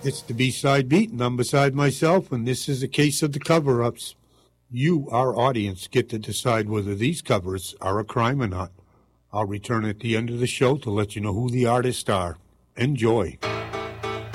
It's the B-Side Beat, and I'm beside myself, and this is a case of the cover-ups. You, our audience, get to decide whether these covers are a crime or not. I'll return at the end of the show to let you know who the artists are. Enjoy.